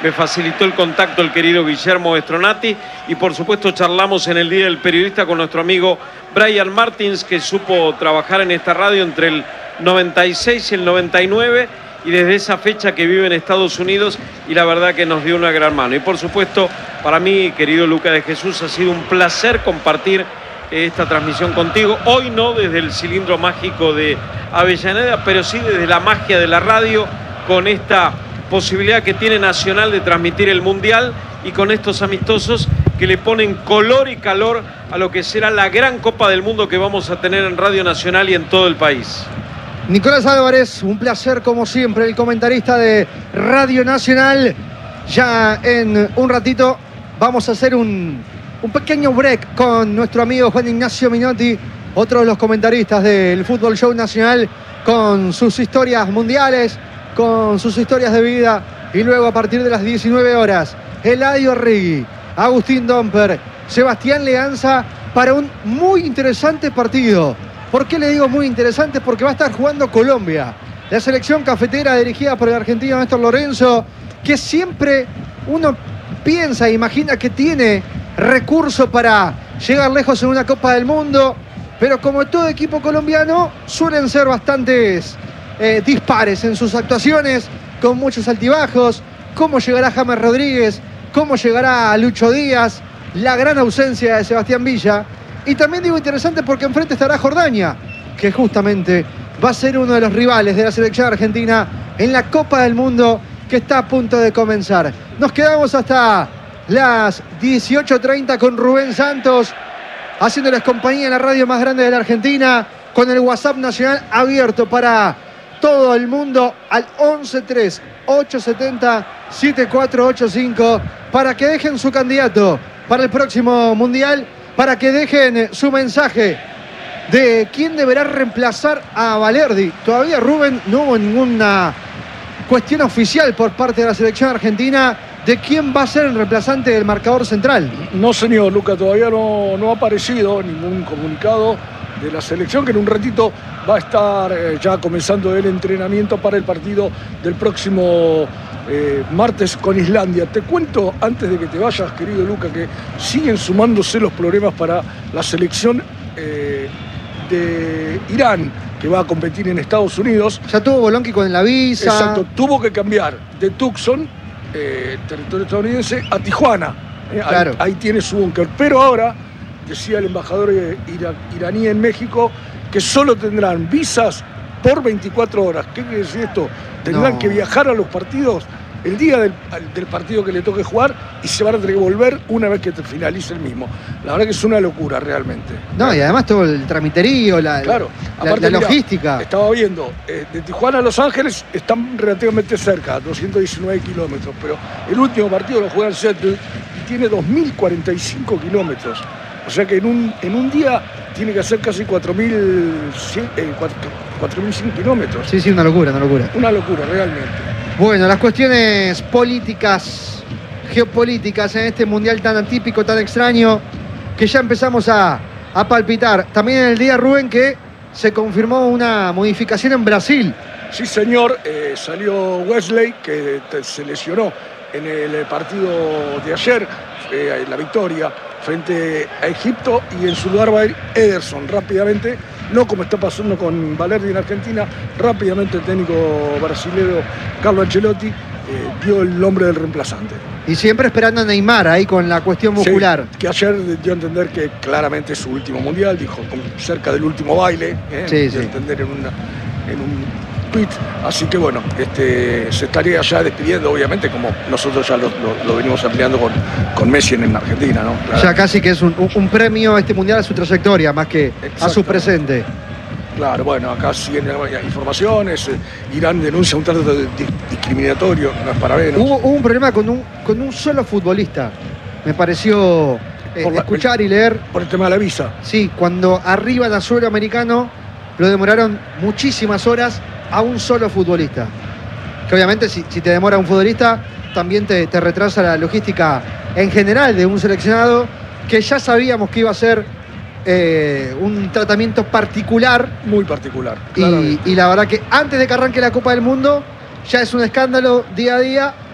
me facilitó el contacto el querido Guillermo Stronati y por supuesto charlamos en el Día del Periodista con nuestro amigo Brian Martins, que supo trabajar en esta radio entre el 96 y el 99 y desde esa fecha que vive en Estados Unidos, y la verdad que nos dio una gran mano. Y por supuesto, para mí, querido Luca de Jesús, ha sido un placer compartir esta transmisión contigo. Hoy no desde el cilindro mágico de Avellaneda, pero sí desde la magia de la radio, con esta posibilidad que tiene Nacional de transmitir el Mundial y con estos amistosos que le ponen color y calor a lo que será la gran Copa del Mundo que vamos a tener en Radio Nacional y en todo el país. Nicolás Álvarez, un placer como siempre, el comentarista de Radio Nacional. Ya en un ratito vamos a hacer un pequeño break con nuestro amigo Juan Ignacio Minotti, otro de los comentaristas del Fútbol Show Nacional, con sus historias mundiales, con sus historias de vida. Y luego a partir de las 19 horas, Eladio Rigui, Agustín Domper, Sebastián Leanza para un muy interesante partido. ¿Por qué le digo muy interesante? Porque va a estar jugando Colombia. La selección cafetera dirigida por el argentino Néstor Lorenzo, que siempre uno piensa e imagina que tiene recursos para llegar lejos en una Copa del Mundo, pero como todo equipo colombiano suelen ser bastantes dispares en sus actuaciones, con muchos altibajos. ¿Cómo llegará James Rodríguez? ¿Cómo llegará Lucho Díaz? La gran ausencia de Sebastián Villa. Y también digo interesante porque enfrente estará Jordania, que justamente va a ser uno de los rivales de la selección argentina en la Copa del Mundo que está a punto de comenzar. Nos quedamos hasta las 18:30 con Rubén Santos, haciéndoles compañía en la radio más grande de la Argentina, con el WhatsApp nacional abierto para todo el mundo al 11-3-870-7485 para que dejen su candidato para el próximo Mundial, para que dejen su mensaje de quién deberá reemplazar a Valerdi. Todavía, Rubén, no hubo ninguna cuestión oficial por parte de la selección argentina de quién va a ser el reemplazante del marcador central. No, señor, Luca, todavía no ha aparecido ningún comunicado de la selección, que en un ratito va a estar ya comenzando el entrenamiento para el partido del próximo martes con Islandia. Te cuento, antes de que te vayas, querido Luca, que siguen sumándose los problemas para la selección de Irán, que va a competir en Estados Unidos. Ya tuvo Bolonqui con la visa. Exacto, tuvo que cambiar de Tucson, territorio estadounidense, a Tijuana. Claro. Ahí tiene su búnker. Pero ahora, decía el embajador iraní en México, que solo tendrán visas por 24 horas. ¿Qué quiere decir esto? Tendrán que viajar a los partidos el día del partido que le toque jugar y se van a tener que volver una vez que finalice el mismo. La verdad que es una locura realmente. No, y además todo el tramiterío, claro. Aparte, la logística. Estaba viendo, de Tijuana a Los Ángeles están relativamente cerca, 219 kilómetros, pero el último partido lo juega en Seattle y tiene 2.045 kilómetros. O sea que en un día tiene que hacer casi 4.100 kilómetros. Sí, una locura. Una locura, realmente. Bueno, las cuestiones políticas, geopolíticas en este mundial tan atípico, tan extraño, que ya empezamos a palpitar. También en el día, Rubén, que se confirmó una modificación en Brasil. Sí, señor, salió Wesley, que se lesionó en el partido de ayer, la victoria frente a Egipto, y en su lugar va a ir Ederson rápidamente, no como está pasando con Valerdi en Argentina. Rápidamente el técnico brasileño Carlo Ancelotti dio el nombre del reemplazante. Y siempre esperando a Neymar ahí con la cuestión muscular. Sí, que ayer dio a entender que claramente es su último mundial, dijo cerca del último baile, dio a entender en un tweet. Así que bueno, se estaría ya despidiendo, obviamente, como nosotros ya lo venimos ampliando con Messi en Argentina, ¿no? Claro. Ya casi que es un premio este mundial a su trayectoria, más que a su presente. Claro, bueno, acá siguen informaciones. Irán denuncia un trato discriminatorio, no es para menos. Hubo un problema con un solo futbolista. Me pareció escuchar y leer. Por el tema de la visa. Sí, cuando arriban a suelo americano, lo demoraron muchísimas horas a un solo futbolista. Que obviamente si te demora un futbolista, también te retrasa la logística en general de un seleccionado, que ya sabíamos que iba a ser un tratamiento particular. Muy particular. Y la verdad que antes de que arranque la Copa del Mundo, ya es un escándalo día a día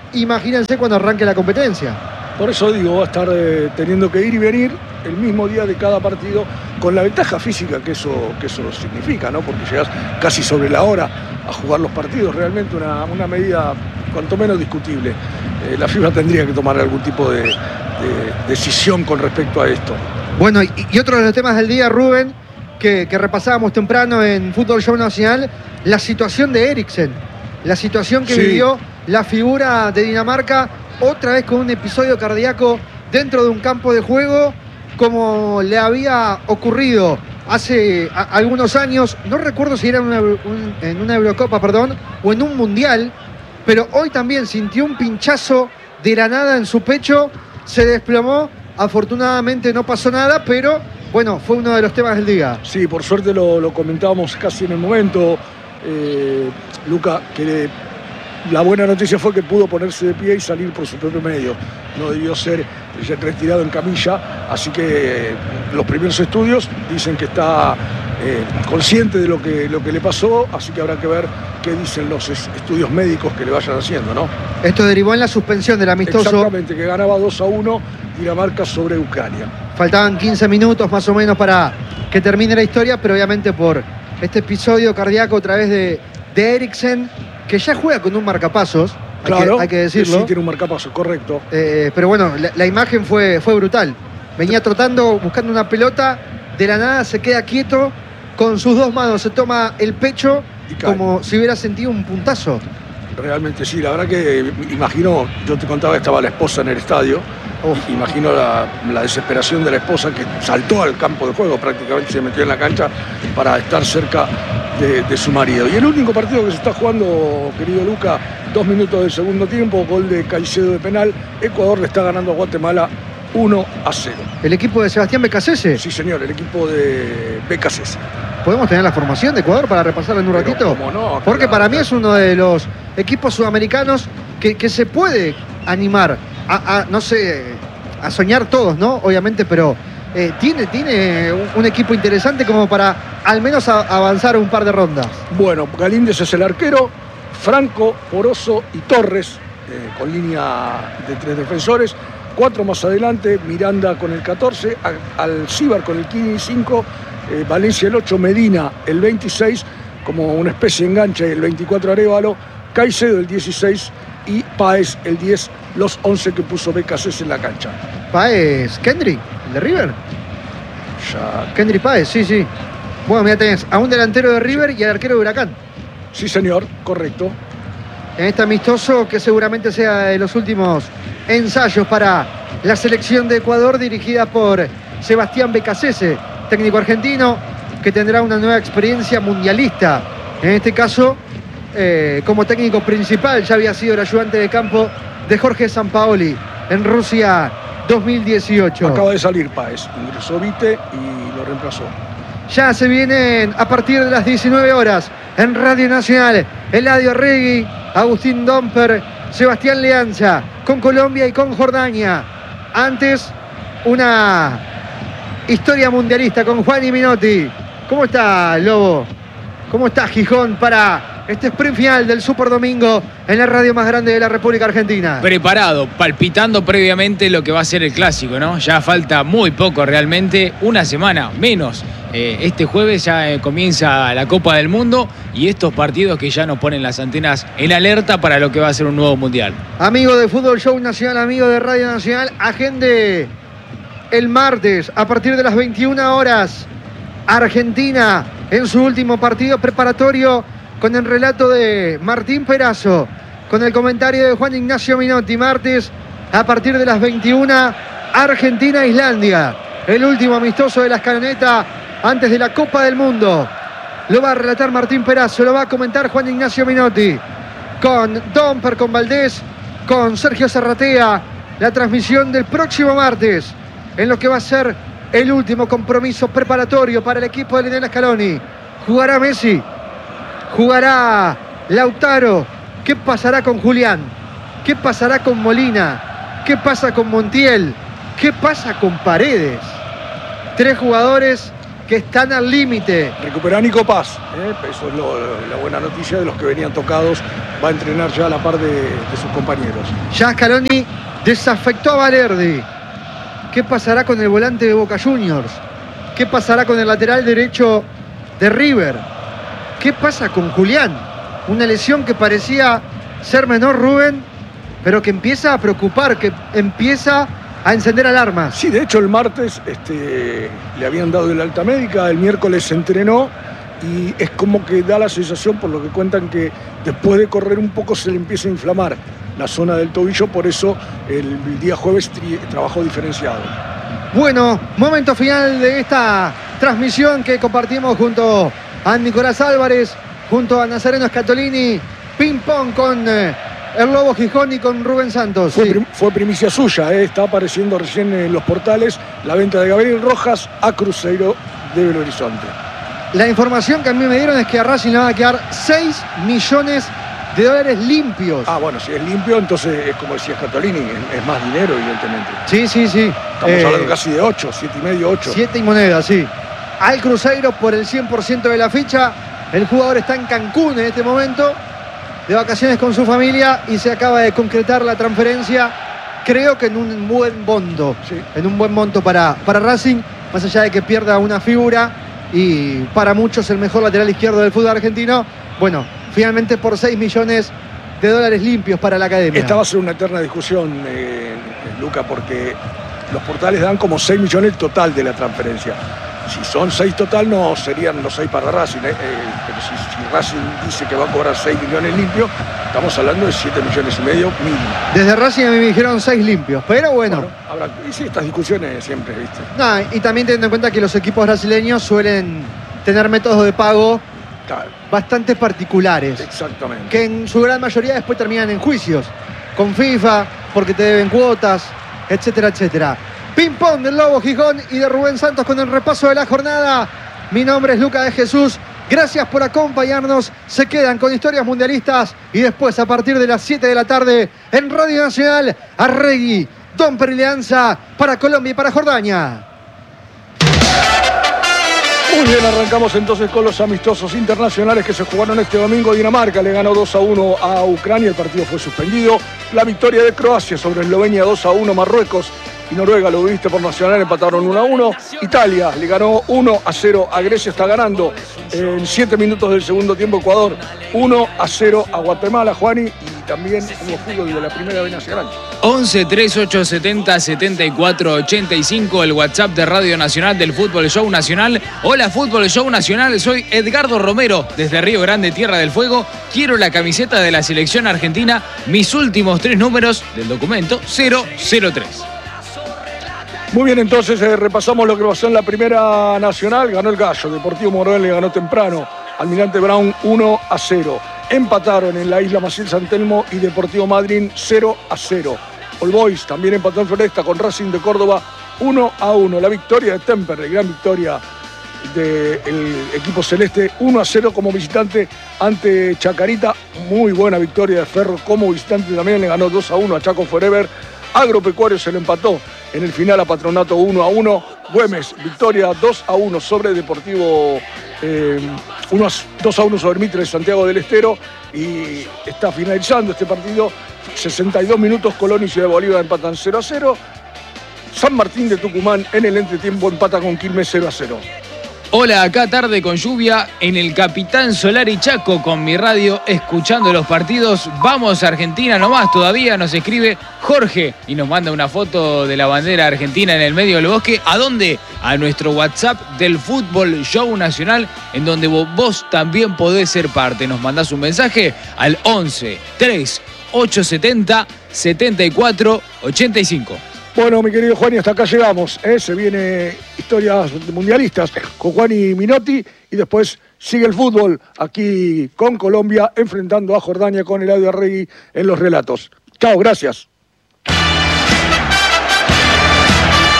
imagínense cuando arranque la competencia. Por eso digo, va a estar teniendo que ir y venir el mismo día de cada partido, con la ventaja física que eso significa, ¿no? Porque llegas casi sobre la hora a jugar los partidos, realmente una medida cuanto menos discutible. La FIFA tendría que tomar algún tipo de decisión con respecto a esto. Bueno, y otro de los temas del día, Rubén, que repasábamos temprano en Fútbol Show Nacional, la situación de Eriksen, la situación que vivió la figura de Dinamarca, otra vez con un episodio cardíaco dentro de un campo de juego, como le había ocurrido hace algunos años, no recuerdo si era en una Eurocopa, o en un Mundial, pero hoy también sintió un pinchazo de la nada en su pecho, se desplomó, afortunadamente no pasó nada, pero bueno, fue uno de los temas del día. Sí, por suerte lo comentábamos casi en el momento, Luca, que la buena noticia fue que pudo ponerse de pie y salir por su propio medio. No debió ser ya retirado en camilla, así que los primeros estudios dicen que está consciente de lo que le pasó, así que habrá que ver qué dicen los estudios médicos que le vayan haciendo, ¿no? Esto derivó en la suspensión del amistoso. Exactamente, que ganaba 2-1 Dinamarca sobre Ucrania. Faltaban 15 minutos más o menos para que termine la historia, pero obviamente por este episodio cardíaco a través de Eriksen, que ya juega con un marcapasos, claro, hay que decirlo. Sí, tiene un marcapasos, correcto. Pero bueno, la imagen fue brutal. Venía trotando, buscando una pelota, de la nada se queda quieto, con sus dos manos se toma el pecho como si hubiera sentido un puntazo. Realmente sí, la verdad que imagino, yo te contaba que estaba la esposa en el estadio, imagino la desesperación de la esposa que saltó al campo de juego, prácticamente se metió en la cancha para estar cerca de su marido. Y el único partido que se está jugando, querido Luca, 2 minutos del segundo tiempo, gol de Caicedo de penal, Ecuador le está ganando a Guatemala 1-0. ¿El equipo de Sebastián Becasese? Sí, señor, el equipo de Becasese. ¿Podemos tener la formación de Ecuador para repasarla en un ratito? ¿Cómo no? Porque para mí es uno de los equipos sudamericanos que se puede animar no sé, a soñar todos, ¿no? Obviamente, pero tiene un equipo interesante como para al menos avanzar un par de rondas. Bueno, Galíndez es el arquero, Franco, Poroso y Torres, con línea de 3 defensores. 4 más adelante, Miranda con el 14, Alcíbar con el 15, Valencia el 8, Medina el 26, como una especie de enganche, el 24 Arévalo, Caicedo el 16 y Páez el 10, los 11 que puso Becasese en la cancha. Páez, Kendrick, el de River. Ya. Kendrick Páez, sí. Bueno, mira, tenés a un delantero de River y al arquero de Huracán. Sí, señor, correcto. En este amistoso que seguramente sea de los últimos ensayos para la selección de Ecuador, dirigida por Sebastián Becasese, técnico argentino que tendrá una nueva experiencia mundialista. En este caso, como técnico principal, ya había sido el ayudante de campo de Jorge Sampaoli en Rusia 2018. Acaba de salir Páez, ingresó Vite y lo reemplazó. Ya se vienen a partir de las 19 horas en Radio Nacional Eladio Arregui, Agustín Domper, Sebastián Leanza, con Colombia y con Jordania. Antes, una historia mundialista con Juan Minotti. ¿Cómo está, Lobo? ¿Cómo está Gijón para este sprint final del Super Domingo en la radio más grande de la República Argentina? Preparado, palpitando previamente lo que va a ser el clásico, ¿no? Ya falta muy poco realmente, una semana menos. Este jueves ya comienza la Copa del Mundo y estos partidos que ya nos ponen las antenas en alerta para lo que va a ser un nuevo mundial. Amigo de Fútbol Show Nacional, amigo de Radio Nacional, agende el martes a partir de las 21 horas. Argentina en su último partido preparatorio con el relato de Martín Perazo, con el comentario de Juan Ignacio Minotti. Martes a partir de las 21, Argentina-Islandia. El último amistoso de la escaloneta antes de la Copa del Mundo. Lo va a relatar Martín Perazo, lo va a comentar Juan Ignacio Minotti. Con Domper, con Valdés, con Sergio Zarratea. La transmisión del próximo martes en lo que va a ser el último compromiso preparatorio para el equipo de Lionel Scaloni. ¿Jugará Messi? ¿Jugará Lautaro? ¿Qué pasará con Julián? ¿Qué pasará con Molina? ¿Qué pasa con Montiel? ¿Qué pasa con Paredes? 3 jugadores que están al límite. Recupera Nico Paz, eso es la buena noticia de los que venían tocados. Va a entrenar ya a la par de sus compañeros. Ya Scaloni desafectó a Valerdi. ¿Qué pasará con el volante de Boca Juniors? ¿Qué pasará con el lateral derecho de River? ¿Qué pasa con Julián? Una lesión que parecía ser menor, Rubén, pero que empieza a preocupar, que empieza a encender alarmas. Sí, de hecho el martes le habían dado el alta médica, el miércoles se entrenó y es como que da la sensación, por lo que cuentan, que después de correr un poco se le empieza a inflamar la zona del tobillo, por eso el día jueves trabajó diferenciado. Bueno, momento final de esta transmisión que compartimos junto a Nicolás Álvarez, junto a Nazareno Scatolini, ping pong con el Lobo Gijón y con Rubén Santos. Fue primicia suya, está apareciendo recién en los portales la venta de Gabriel Rojas a Cruzeiro de Belo Horizonte. La información que a mí me dieron es que a Racing le van a quedar 6 millones de dólares limpios. Ah, bueno, si es limpio, entonces es como decía Scatolini, es más dinero, evidentemente. Sí. Estamos hablando casi de 8, 7,5, 8. 7 y moneda, sí. Al Cruzeiro por el 100% de la ficha. El jugador está en Cancún en este momento, de vacaciones con su familia, y se acaba de concretar la transferencia, creo que en un buen monto. Sí. En un buen monto para Racing, más allá de que pierda una figura y para muchos el mejor lateral izquierdo del fútbol argentino. Bueno, finalmente por 6 millones de dólares limpios para la academia. Esta va a ser una eterna discusión, Luca, porque los portales dan como 6 millones total de la transferencia. Si son 6 total, no serían los 6 para Racing, pero si Racing dice que va a cobrar 6 millones limpios, estamos hablando de 7,5 millones mínimo. Desde Racing a mí me dijeron 6 limpios, pero bueno. Y sí, estas discusiones siempre, ¿viste? No, y también teniendo en cuenta que los equipos brasileños suelen tener métodos de pago bastante particulares. Exactamente. Que en su gran mayoría después terminan en juicios con FIFA, porque te deben cuotas, etcétera, etcétera. Ping-pong del Lobo Gijón y de Rubén Santos con el repaso de la jornada. Mi nombre es Luca de Jesús. Gracias por acompañarnos. Se quedan con historias mundialistas y después a partir de las 7 de la tarde en Radio Nacional, Arregui, Don Perileanza para Colombia y para Jordania. Muy bien, arrancamos entonces con los amistosos internacionales que se jugaron este domingo. Dinamarca le ganó 2-1 a Ucrania, el partido fue suspendido. La victoria de Croacia sobre Eslovenia 2-1, Marruecos y Noruega, lo viste por Nacional, empataron 1-1. Italia le ganó 1-0 a Grecia, está ganando en 7 minutos del segundo tiempo. Ecuador 1-0 a Guatemala, Juani, y también hubo fútbol de la Primera B Nacional. 11 3870 74 85, el WhatsApp de Radio Nacional del Fútbol Show Nacional. Hola Fútbol Show Nacional, soy Edgardo Romero desde Río Grande, Tierra del Fuego. Quiero la camiseta de la selección argentina, mis últimos 3 números del documento 003. Muy bien, entonces repasamos lo que pasó en la Primera Nacional. Ganó el Gallo, Deportivo Morón le ganó temprano, Almirante Brown 1-0. Empataron en la Isla Maciel San Telmo y Deportivo Madryn 0-0. All Boys también empató en Floresta con Racing de Córdoba 1-1. La victoria de Temperley, gran victoria del equipo celeste, 1-0 como visitante ante Chacarita. Muy buena victoria de Ferro como visitante, también le ganó 2-1 a Chaco Forever. Agropecuario se lo empató en el final a Patronato 1-1. Güemes, victoria 2-1 sobre Deportivo, 2-1 sobre Mitre de Santiago del Estero. Y está finalizando este partido. 62 minutos, Colón y Ciudad Bolívar empatan 0-0. San Martín de Tucumán en el entretiempo empata con Quilmes 0-0. Hola, acá tarde con lluvia en el Capitán Solari Chaco con mi radio, escuchando los partidos. Vamos Argentina nomás, todavía nos escribe Jorge y nos manda una foto de la bandera argentina en el medio del bosque. ¿A dónde? A nuestro WhatsApp del Fútbol Show Nacional, en donde vos también podés ser parte. Nos mandás un mensaje al 11 3 870 74 85. Bueno, mi querido Juan, y hasta acá llegamos. Se viene historias mundialistas con Juan y Minotti y después sigue el fútbol aquí con Colombia enfrentando a Jordania con Eladio Arregui en los relatos. Chao, gracias.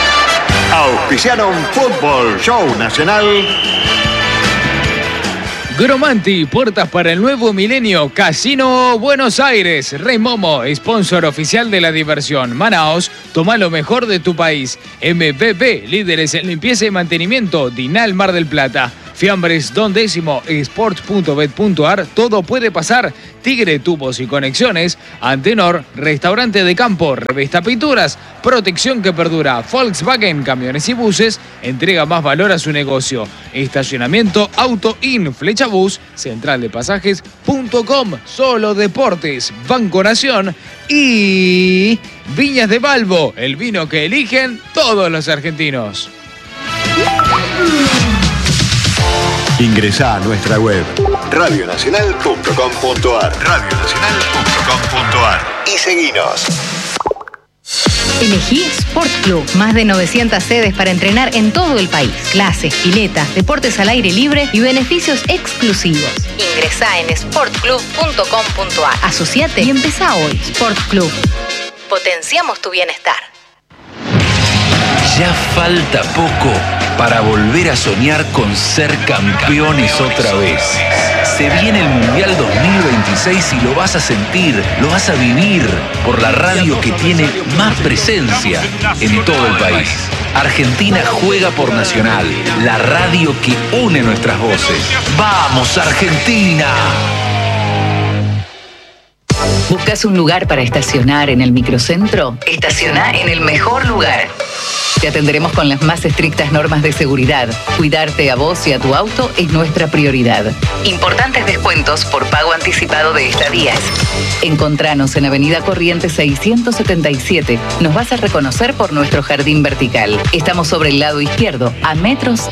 Auspiciaron Fútbol Show Nacional. Gromanti, puertas para el nuevo milenio. Casino Buenos Aires. Rey Momo, sponsor oficial de la diversión. Manaos, toma lo mejor de tu país. MPP, líderes en limpieza y mantenimiento. Dinal Mar del Plata. Fiambres Don Décimo, sports.bet.ar, todo puede pasar. Tigre, tubos y conexiones. Antenor, restaurante de campo. Revista Pinturas, protección que perdura. Volkswagen, camiones y buses, entrega más valor a su negocio. Estacionamiento Auto In, Flechabús, centraldepasajes.com, Solo Deportes, Banco Nación y Viñas de Balbo, el vino que eligen todos los argentinos. Ingresá a nuestra web radionacional.com.ar y seguinos. Elegí Sport Club. Más de 900 sedes para entrenar en todo el país. Clases, piletas, deportes al aire libre y beneficios exclusivos. Ingresá en sportclub.com.ar. Asociate y empezá hoy. Sport Club. Potenciamos tu bienestar. Ya falta poco para volver a soñar con ser campeones otra vez. Se viene el Mundial 2026 y lo vas a sentir, lo vas a vivir por la radio que tiene más presencia en todo el país. Argentina juega por Nacional, la radio que une nuestras voces. ¡Vamos, Argentina! ¿Buscas un lugar para estacionar en el microcentro? Estaciona en el mejor lugar. Te atenderemos con las más estrictas normas de seguridad. Cuidarte a vos y a tu auto es nuestra prioridad. Importantes descuentos por pago anticipado de estadías. Encontranos en Avenida Corrientes 677. Nos vas a reconocer por nuestro jardín vertical. Estamos sobre el lado izquierdo, a metros